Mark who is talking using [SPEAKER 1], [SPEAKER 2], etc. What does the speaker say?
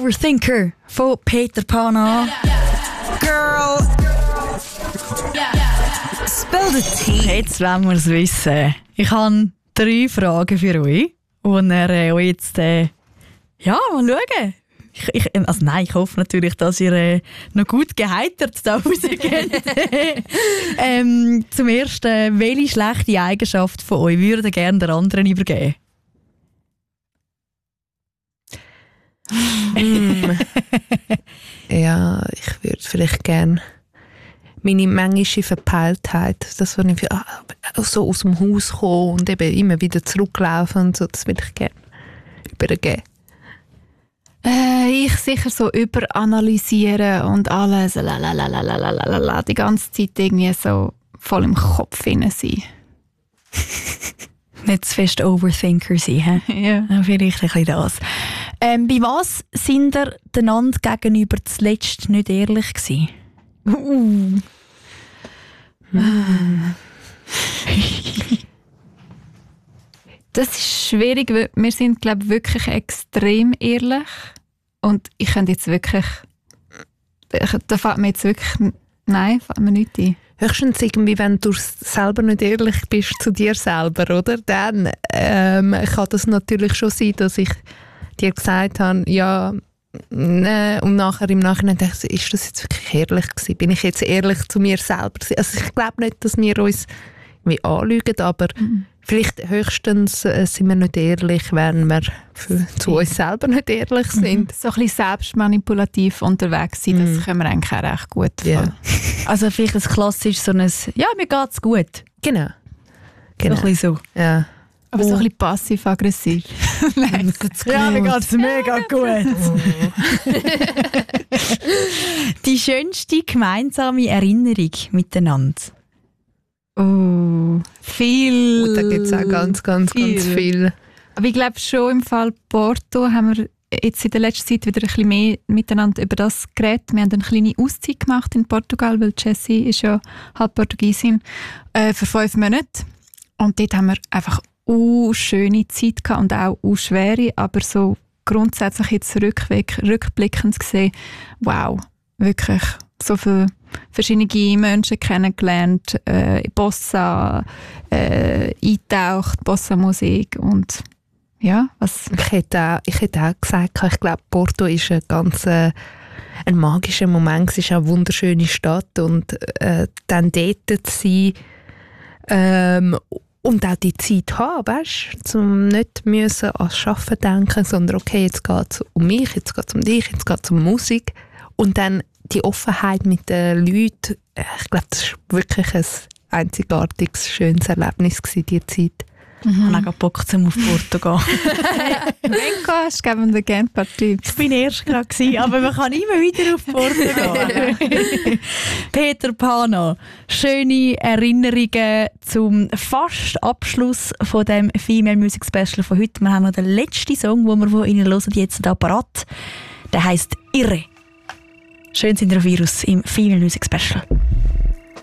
[SPEAKER 1] Overthinker von Peter Pana.
[SPEAKER 2] Girl. Spill the tea.
[SPEAKER 1] Jetzt wollen wir es wissen. Ich habe 3 Fragen für euch. Und euch jetzt mal schauen. Ich hoffe natürlich, dass ihr noch gut geheitert da rausgeht. Zum Ersten, welche schlechte Eigenschaft von euch würdet ihr gerne der anderen übergeben?
[SPEAKER 3] Ja, ich würde vielleicht gerne meine mangische Verpeiltheit, das würde ich so aus dem Haus kommen und eben immer wieder zurücklaufen und so, das würde ich gerne übergeben.
[SPEAKER 4] Ich sicher so überanalysieren und alles die ganze Zeit irgendwie so voll im Kopf sein.
[SPEAKER 1] Nicht zu fest Overthinker sein, he?
[SPEAKER 4] Ja.
[SPEAKER 1] Vielleicht ein bisschen das. Bei was sind ihr einander gegenüber zuletzt nicht ehrlich gewesen?
[SPEAKER 4] Das ist schwierig, weil wir sind, glaube ich, wirklich extrem ehrlich. Und ich könnte jetzt wirklich... Da fällt mir jetzt wirklich... Nein, fällt mir nicht ein.
[SPEAKER 3] Höchstens irgendwie, wenn du selber nicht ehrlich bist zu dir selber, oder? Dann kann das natürlich schon sein, dass ich dir gesagt habe, ja, und nachher im Nachhinein dachte ich, ist das jetzt wirklich ehrlich gewesen? Bin ich jetzt ehrlich zu mir selber? Also ich glaube nicht, dass wir uns irgendwie anlügen, aber vielleicht höchstens sind wir nicht ehrlich, wenn wir zu uns selber nicht ehrlich sind.
[SPEAKER 4] So ein bisschen selbstmanipulativ unterwegs sein, das können wir eigentlich auch recht gut.
[SPEAKER 3] Ja.
[SPEAKER 1] Also vielleicht ein klassisch so ein «Ja, mir geht's gut».
[SPEAKER 3] Genau.
[SPEAKER 1] So ein bisschen so.
[SPEAKER 3] Ja.
[SPEAKER 4] Aber so ein bisschen passiv-aggressiv.
[SPEAKER 1] Ja, mir geht's mega gut. Die schönste gemeinsame Erinnerung miteinander?
[SPEAKER 4] Viel.
[SPEAKER 3] Da gibt es auch ganz viel.
[SPEAKER 4] Aber ich glaube schon im Fall Porto haben wir jetzt in der letzten Zeit wieder ein bisschen mehr miteinander über das geredet. Wir haben eine kleine Auszeit gemacht in Portugal, weil Jessie ist ja halb Portugiesin, für 5 Monate. Und dort haben wir einfach schöne Zeit gehabt und auch schwere, aber so grundsätzlich jetzt rückblickend gesehen, wow, wirklich so viele verschiedene Menschen kennengelernt, Bossa, eintaucht, Bossa-Musik und ja, was...
[SPEAKER 3] Ich hätte auch gesagt, ich glaube, Porto ist ein magischer Moment, es ist eine wunderschöne Stadt und dann dort zu sein, und auch die Zeit haben, weißt, um nicht müssen ans Arbeiten denken, sondern okay, jetzt geht es um mich, jetzt geht es um dich, jetzt geht es um Musik. Und dann die Offenheit mit den Leuten, ich glaube, das war wirklich ein einzigartiges, schönes Erlebnis gewesen, die Zeit.
[SPEAKER 1] Ich habe auch Bock, auf Porto zu gehen.
[SPEAKER 4] Wenn du gehst, geben wir dir gerne ein paar Tipps.
[SPEAKER 1] Ich war erst gerade gewesen, aber man kann immer wieder auf Porto gehen. Peter Pana, schöne Erinnerungen zum fast Abschluss von dem Female Music Special von heute. Wir haben noch den letzten Song, den wir von Ihnen hören, jetzt da parat. Der heisst «Irre». Schön sind ihr auf Virus im Female Music Special.